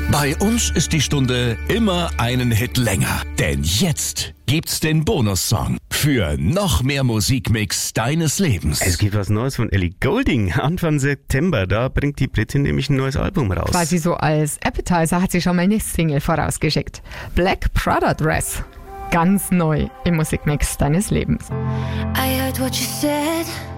Bei uns ist die Stunde immer einen Hit länger. Denn jetzt gibt's den Bonussong für noch mehr Musikmix deines Lebens. Es gibt was Neues von Ellie Goulding. Anfang September, da bringt die Britin nämlich ein neues Album raus. Quasi so als Appetizer hat sie schon mal eine Single vorausgeschickt. Black Prada Dress. Ganz neu im Musikmix deines Lebens. I heard what you said.